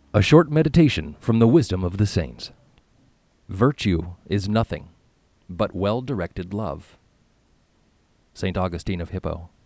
A short meditation from the wisdom of the saints. Virtue is nothing but well-directed love. St. Augustine of Hippo.